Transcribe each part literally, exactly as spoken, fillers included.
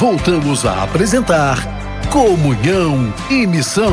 voltamos a apresentar Comunhão e Missão.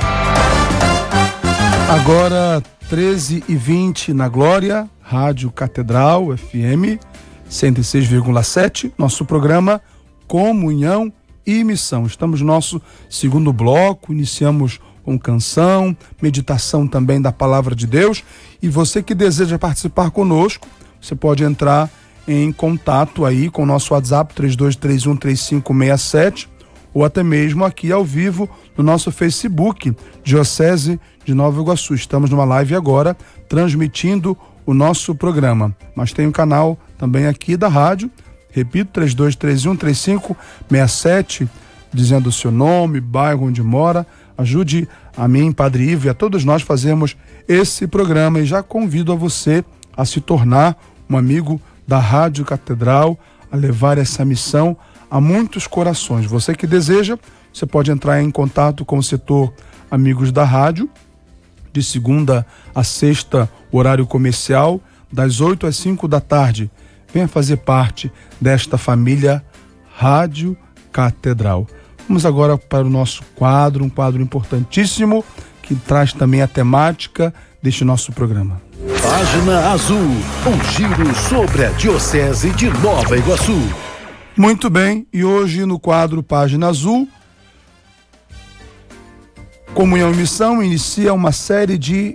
Agora, treze e vinte na Glória, Rádio Catedral F M cento e seis vírgula sete, nosso programa Comunhão e Missão. Estamos no nosso segundo bloco, iniciamos com canção, meditação também da Palavra de Deus. E você que deseja participar conosco, você pode entrar em contato aí com o nosso WhatsApp três dois três um três cinco seis sete ou até mesmo aqui ao vivo no nosso Facebook, Diocese de Nova Iguaçu. Estamos numa live agora, transmitindo o nosso programa. Mas tem um canal também aqui da rádio, repito, três dois três um três cinco seis sete, dizendo o seu nome, bairro onde mora. Ajude a mim, Padre Ivo, e a todos nós fazermos esse programa. E já convido a você a se tornar um amigo da Rádio Catedral, a levar essa missão a muitos corações. Você que deseja, você pode entrar em contato com o setor Amigos da Rádio, de segunda a sexta, horário comercial, das oito às cinco da tarde. Venha fazer parte desta família Rádio Catedral. Vamos agora para o nosso quadro, um quadro importantíssimo, que traz também a temática deste nosso programa. Página Azul, um giro sobre a Diocese de Nova Iguaçu. Muito bem, e hoje no quadro Página Azul, Comunhão e Missão inicia uma série de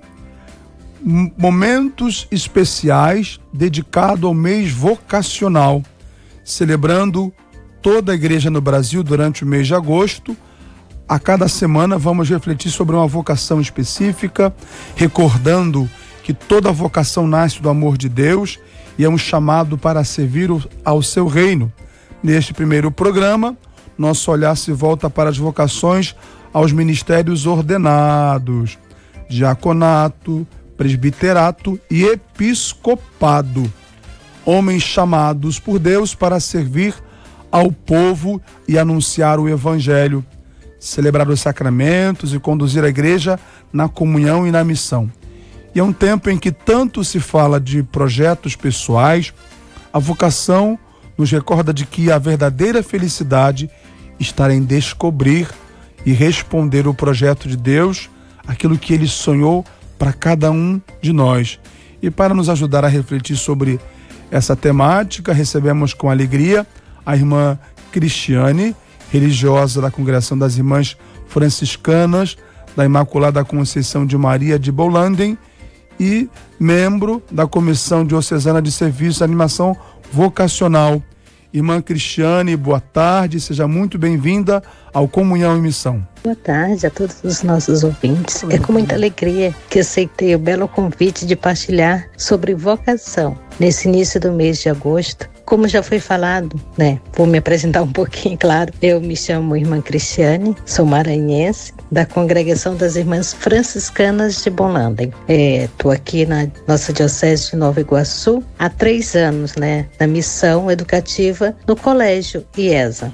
momentos especiais dedicados ao mês vocacional, celebrando toda a igreja no Brasil durante o mês de agosto. A cada semana vamos refletir sobre uma vocação específica, recordando que toda vocação nasce do amor de Deus e é um chamado para servir ao seu reino. Neste primeiro programa, nosso olhar se volta para as vocações aos ministérios ordenados, diaconato, presbiterato e episcopado. Homens chamados por Deus para servir ao povo e anunciar o evangelho, celebrar os sacramentos e conduzir a igreja na comunhão e na missão. E é um tempo em que tanto se fala de projetos pessoais. A vocação nos recorda de que a verdadeira felicidade está em descobrir e responder o projeto de Deus, aquilo que Ele sonhou para cada um de nós. E para nos ajudar a refletir sobre essa temática, recebemos com alegria a irmã Cristiane, religiosa da Congregação das Irmãs Franciscanas da Imaculada Conceição de Maria de Bolanden e membro da Comissão Diocesana de Serviço e Animação Vocacional. Irmã Cristiane, boa tarde, seja muito bem-vinda ao Comunhão e Missão. Boa tarde a todos os nossos ouvintes. É com muita alegria que aceitei o belo convite de partilhar sobre vocação nesse início do mês de agosto. Como já foi falado, né? Vou me apresentar um pouquinho, claro. Eu me chamo Irmã Cristiane, sou maranhense, da Congregação das Irmãs Franciscanas de Bolanden. Estou é, aqui na nossa Diocese de Nova Iguaçu há três anos, né? Na missão educativa no Colégio IESA.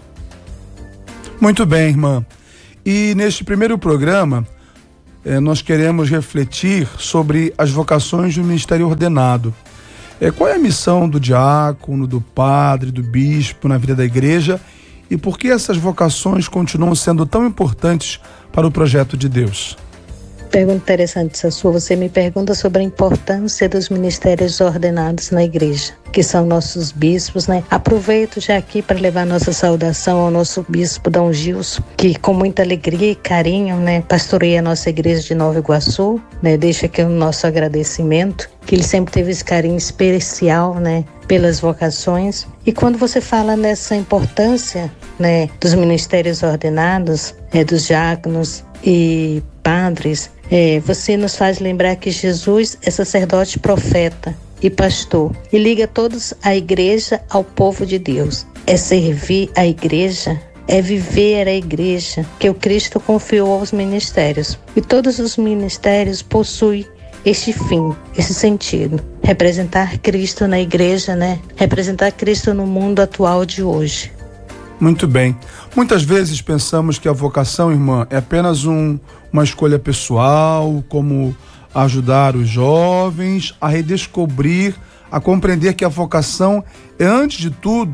Muito bem, irmã. E neste primeiro programa, eh, nós queremos refletir sobre as vocações do ministério ordenado. Eh, qual é a missão do diácono, do padre, do bispo na vida da igreja e por que essas vocações continuam sendo tão importantes para o projeto de Deus? Pergunta interessante essa sua. Você me pergunta sobre a importância dos ministérios ordenados na igreja, que são nossos bispos, né? Aproveito já aqui para levar nossa saudação ao nosso bispo Dom Gilson, que com muita alegria e carinho, né, pastoreia a nossa igreja de Nova Iguaçu, né? Deixa aqui o nosso agradecimento, que ele sempre teve esse carinho especial, né, pelas vocações. E quando você fala nessa importância, né, dos ministérios ordenados, é, dos diáconos e padres, é, você nos faz lembrar que Jesus é sacerdote, profeta e pastor e liga todos a igreja ao povo de Deus. É servir a igreja, é viver a igreja que o Cristo confiou aos ministérios. E todos os ministérios possuem este fim, esse sentido. Representar Cristo na igreja, né? Representar Cristo no mundo atual de hoje. Muito bem. Muitas vezes pensamos que a vocação, irmã, é apenas um, uma escolha pessoal, como ajudar os jovens a redescobrir, a compreender que a vocação é, antes de tudo,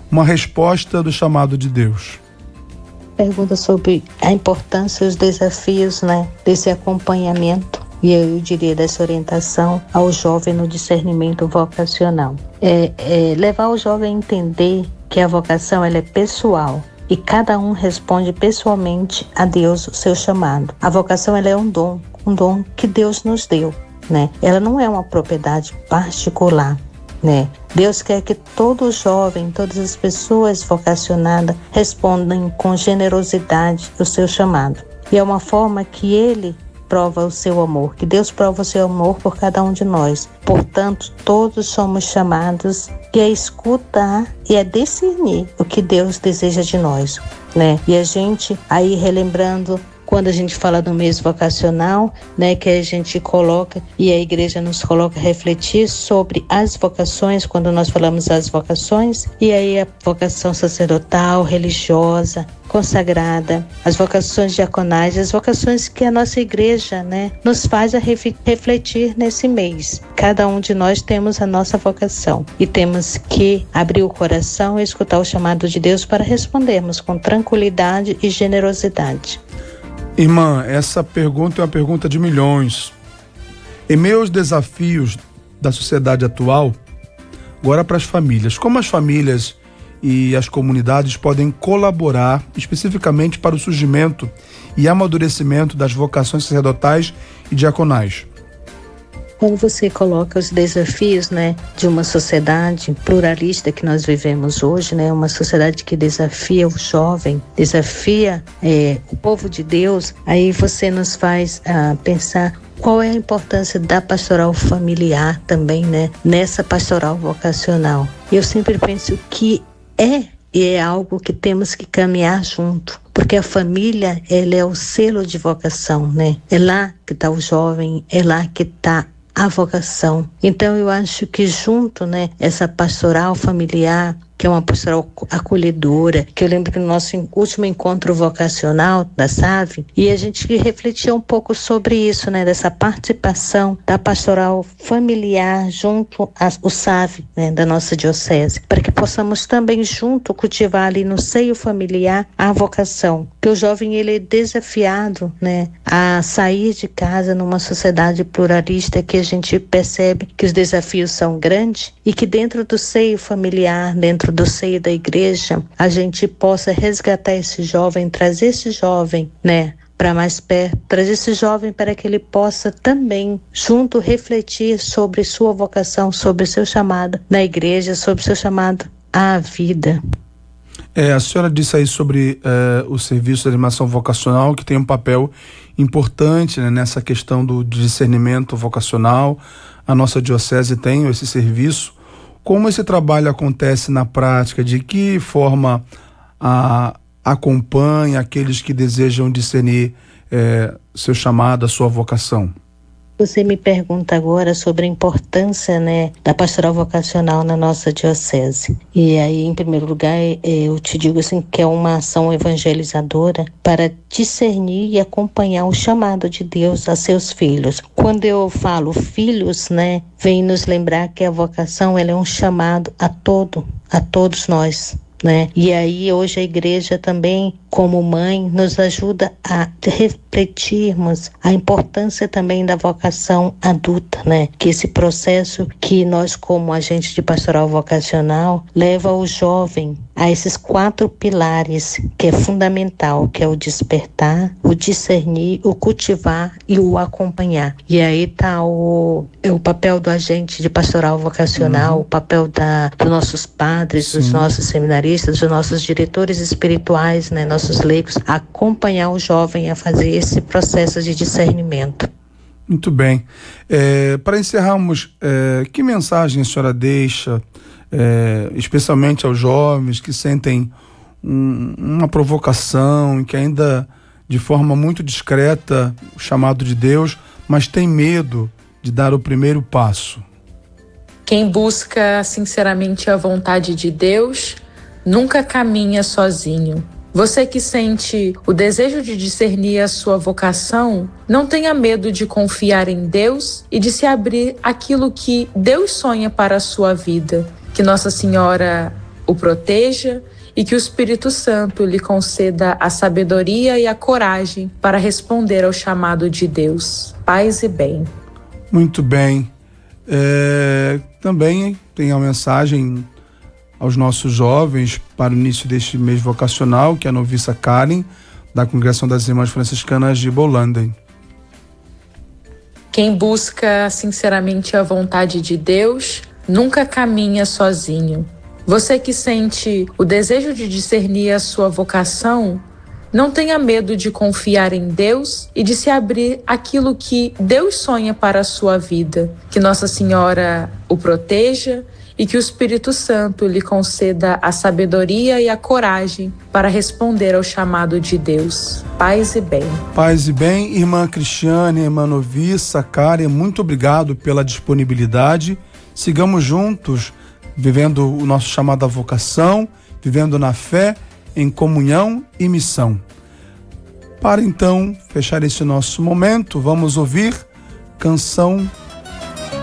uma resposta do chamado de Deus. Pergunta sobre a importância e os desafios, né, desse acompanhamento, e eu diria dessa orientação ao jovem no discernimento vocacional. É, é levar o jovem a entender que a vocação ela é pessoal e cada um responde pessoalmente a Deus o seu chamado. A vocação ela é um dom, um dom que Deus nos deu, né? Ela não é uma propriedade particular, né? Deus quer que todo jovem, todas as pessoas vocacionadas respondam com generosidade o seu chamado. E é uma forma que Ele prova o seu amor, que Deus prova o seu amor por cada um de nós. Portanto, todos somos chamados a escutar e a discernir o que Deus deseja de nós, né? E a gente, aí relembrando, quando a gente fala do mês vocacional, né, que a gente coloca, e a igreja nos coloca a refletir sobre as vocações, quando nós falamos das vocações, e aí a vocação sacerdotal, religiosa, consagrada, as vocações diaconais, as vocações que a nossa igreja, né, nos faz a refletir nesse mês. Cada um de nós temos a nossa vocação e temos que abrir o coração e escutar o chamado de Deus para respondermos com tranquilidade e generosidade. Irmã, essa pergunta é uma pergunta de milhões. Em meio aos desafios da sociedade atual, agora para as famílias, como as famílias e as comunidades podem colaborar especificamente para o surgimento e amadurecimento das vocações sacerdotais e diaconais? Quando você coloca os desafios, né, de uma sociedade pluralista que nós vivemos hoje, né, uma sociedade que desafia o jovem, desafia é, o povo de Deus, aí você nos faz ah, pensar qual é a importância da pastoral familiar também, né, nessa pastoral vocacional. Eu sempre penso que é e é algo que temos que caminhar junto, porque a família, ela é o selo de vocação, né? É lá que está o jovem, é lá que está a vocação. Então eu acho que junto, né, essa pastoral familiar, que é uma pastoral acolhedora, que eu lembro que no nosso último encontro vocacional da S A V, e a gente refletia um pouco sobre isso, né, dessa participação da pastoral familiar junto ao S A V, né, da nossa diocese, para que possamos também junto cultivar ali no seio familiar a vocação, que o jovem ele é desafiado, né, a sair de casa numa sociedade pluralista que a gente percebe que os desafios são grandes e que dentro do seio familiar, dentro do seio da igreja, a gente possa resgatar esse jovem, trazer esse jovem, né, para mais perto, trazer esse jovem para que ele possa também, junto, refletir sobre sua vocação, sobre seu chamado na igreja, sobre seu chamado à vida. É, a senhora disse aí sobre é, o serviço de animação vocacional, que tem um papel importante, né, nessa questão do discernimento vocacional. A nossa diocese tem esse serviço. Como esse trabalho acontece na prática? De que forma a, acompanha aqueles que desejam discernir é, seu chamado, a sua vocação? Você me pergunta agora sobre a importância, né, da pastoral vocacional na nossa diocese. E aí, em primeiro lugar, eu te digo assim que é uma ação evangelizadora para discernir e acompanhar o chamado de Deus a seus filhos. Quando eu falo filhos, né, vem nos lembrar que a vocação ela é um chamado a todo, a todos nós, né? E aí hoje a igreja também, como mãe, nos ajuda a refletirmos a importância também da vocação adulta, né? Que esse processo que nós, como agente de pastoral vocacional, leva o jovem a esses quatro pilares que é fundamental, que é o despertar, o discernir, o cultivar e o acompanhar. E aí tá o, é o papel do agente de pastoral vocacional, uhum. o papel da, dos nossos padres, Sim. dos nossos seminaristas, dos nossos diretores espirituais, né, nossos leigos, acompanhar o jovem a fazer esse processo de discernimento. Muito bem. É, para encerrarmos, é, que mensagem a senhora deixa, é, especialmente aos jovens que sentem um, uma provocação, que ainda de forma muito discreta o chamado de Deus, mas tem medo de dar o primeiro passo? Quem busca sinceramente a vontade de Deus nunca caminha sozinho. Você que sente o desejo de discernir a sua vocação, não tenha medo de confiar em Deus e de se abrir àquilo que Deus sonha para a sua vida. Que Nossa Senhora o proteja e que o Espírito Santo lhe conceda a sabedoria e a coragem para responder ao chamado de Deus. Paz e bem. Muito bem. É, também tem a mensagem aos nossos jovens para o início deste mês vocacional, que é a noviça Karen, da Congregação das Irmãs Franciscanas de Bolanden. Quem busca sinceramente a vontade de Deus nunca caminha sozinho. Você que sente o desejo de discernir a sua vocação, não tenha medo de confiar em Deus e de se abrir àquilo que Deus sonha para a sua vida. Que Nossa Senhora o proteja e que o Espírito Santo lhe conceda a sabedoria e a coragem para responder ao chamado de Deus. Paz e bem. Paz e bem, irmã Cristiane, irmã noviça, Karen, muito obrigado pela disponibilidade. Sigamos juntos, vivendo o nosso chamado à vocação, vivendo na fé, em comunhão e missão. Para então fechar esse nosso momento, vamos ouvir Canção